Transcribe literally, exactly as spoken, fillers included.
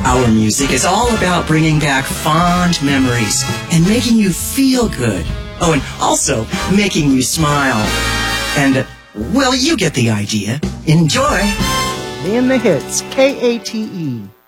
Our music is all about bringing back fond memories and making you feel good. Oh, and also making you smile. And, well, you get the idea. Enjoy. In the Hits, K A T E.